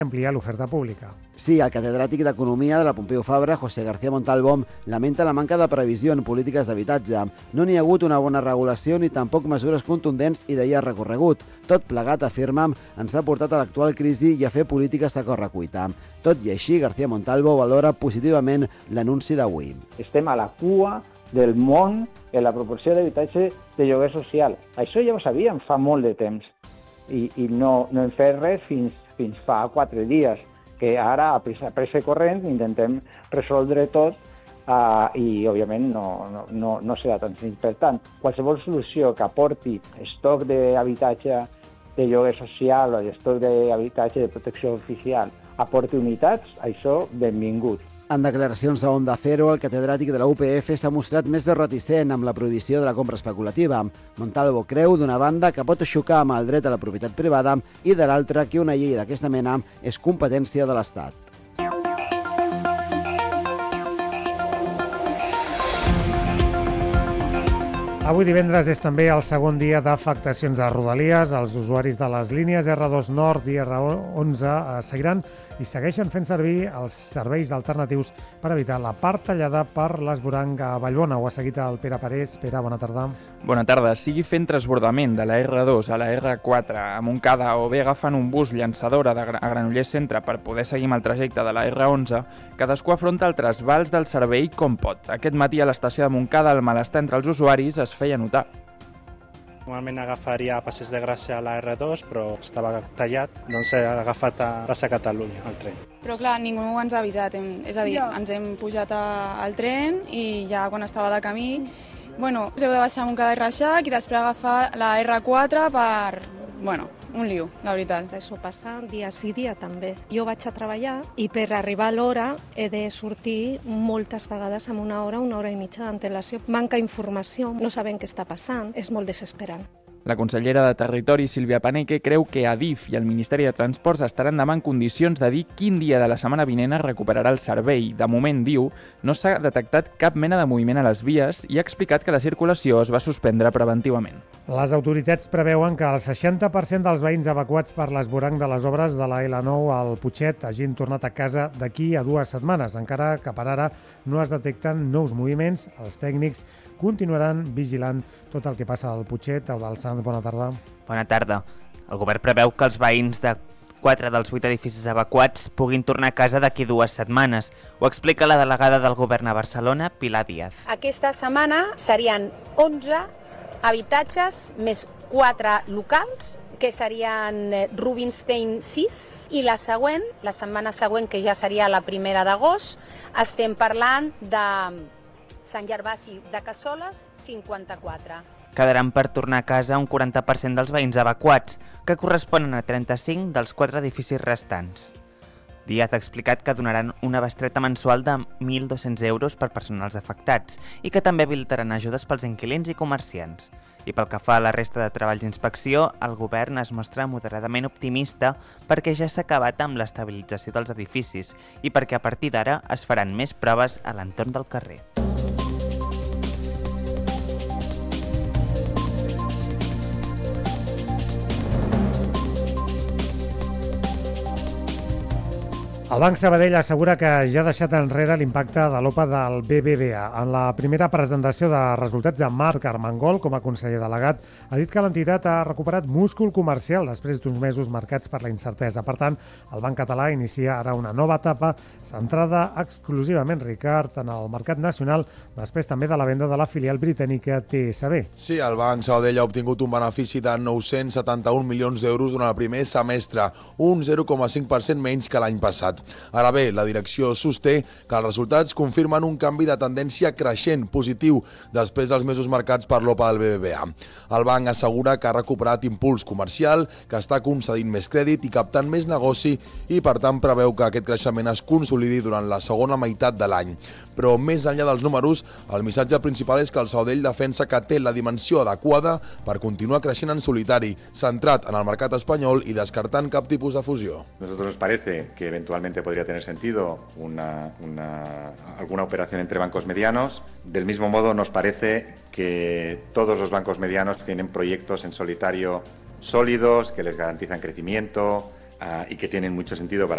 ampliar l'oferta pública. Sí, el catedràtic d'Economia de la Pompeu Fabra, José García Montalvo, lamenta la manca de previsió en polítiques d'habitatge. No n'hi ha hagut una bona regulació ni tampoc mesures contundents i de llarg recorregut. Tot plegat, afirma, ens ha portat a l'actual crisi i a fer polítiques a correcuita. Tot i així, García Montalvo valora positivament l'anunci d'avui. Estem a la cua del món en la proporció d'habitatge de lloguer social. Això ja ho sabíem fa molt de temps i no hem fet res fins fa 4 dies, que ara a pressa corrent intentem resoldre tot i òbviament no serà tan senzill. Per tant, qualsevol solució que aporti estoc d'habitatge de lloguer social o estoc d'habitatge de protecció oficial aporti unitats, això benvingut. En declaracions a Onda Cero, el catedràtic de la UPF s'ha mostrat més reticent amb la prohibició de la compra especulativa. Montalvo creu, d'una banda, que pot xocar amb el dret a la propietat privada i, de l'altra, que una llei d'aquesta mena és competència de l'Estat. Avui divendres és també el segon dia d'afectacions a Rodalies. Els usuaris de les línies R2 Nord i R11 seguiran i segueixen fent servir els serveis alternatius per evitar la part tallada per l'esvoranc a Vallbona. Ho ha seguit el Pere Parés. Pere, bona tarda. Bona tarda. Sigui fent transbordament de la R2 a la R4 a Montcada o bé agafant un bus llançadora a Granollers Centre per poder seguir amb el trajecte de la R11, cadascú afronta el trasbals del servei com pot. Aquest matí a l'estació de Montcada el malestar entre els usuaris es feia notar. Normalment agafaria a Passeig de Gràcia a la R2, però estava tallat, doncs he agafat a Plaça Catalunya, el tren. Però clar, ningú ens ha avisat, és a dir, ens hem pujat al tren i ja quan estava de camí, us heu de baixar a Montcada i Reixac i després agafar la R4 per, un lío, la veritat. Això passa dia sí, dia també. Jo vaig a treballar i per arribar a l'hora he de sortir moltes vegades amb una hora i mitja d'antelació. Manca informació, no sabem què està passant, és molt desesperant. La consellera de Territori, Sílvia Paneque, creu que Adif i el Ministeri de Transports estaran demà en condicions de dir quin dia de la setmana vinent es recuperarà el servei. De moment, diu, no s'ha detectat cap mena de moviment a les vies i ha explicat que la circulació es va suspendre preventivament. Les autoritats preveuen que el 60% dels veïns evacuats per l'esvoranc de les obres de la L9 al Putxet hagin tornat a casa d'aquí a 2 setmanes. Encara que per ara no es detecten nous moviments, els tècnics continuaran vigilant tot el que passa al Putxet. Eudald Sanz, bona tarda. Bona tarda. El govern preveu que els veïns de 4 dels 8 edificis evacuats puguin tornar a casa d'aquí 2 setmanes. Ho explica la delegada del govern a Barcelona, Pilar Díaz. Aquesta setmana serien 11 habitatges més 4 locals, que serien Rubinstein 6, i la setmana següent, que ja seria la 1 d'agost, estem parlant de Sant Gervasi de Cassoles, 54. Quedaran per tornar a casa un 40% dels veïns evacuats, que corresponen a 35 dels 4 edificis restants. Díaz ha explicat que donaran una bestreta mensual de 1.200 euros per personals afectats i que també habilitaran ajudes pels inquilins i comerciants. I pel que fa a la resta de treballs d'inspecció, el govern es mostra moderadament optimista perquè ja s'ha acabat amb l'estabilització dels edificis i perquè a partir d'ara es faran més proves a l'entorn del carrer. El Banc Sabadell assegura que ja ha deixat enrere l'impacte de l'OPA del BBVA. En la primera presentació de resultats de Marc Armengol, com a conseller delegat, ha dit que l'entitat ha recuperat múscul comercial després d'uns mesos marcats per la incertesa. Per tant, el Banc Català inicia ara una nova etapa centrada exclusivament, Ricard, en el mercat nacional, després també de la venda de la filial britànica TSB. Sí, el Banc Sabadell ha obtingut un benefici de 971 milions d'euros durant el primer semestre, un 0,5% menys que l'any passat. Ara bé, la direcció sosté que els resultats confirmen un canvi de tendència creixent positiu després dels mesos marcats per l'OPA del BBVA. El banc assegura que ha recuperat impuls comercial, que està concedint més crèdit i captant més negoci i, per tant, preveu que aquest creixement es consolidi durant la segona meitat de l'any. Però, més enllà dels números, el missatge principal és que el Sabadell defensa que té la dimensió adequada per continuar creixent en solitari, centrat en el mercat espanyol i descartant cap tipus de fusió. Nosotros nos parece que eventualmente podría tener sentido alguna operación entre bancos medianos. Del mismo modo, nos parece que todos los bancos medianos tienen proyectos en solitario sólidos, que les garantizan crecimiento y que tienen mucho sentido para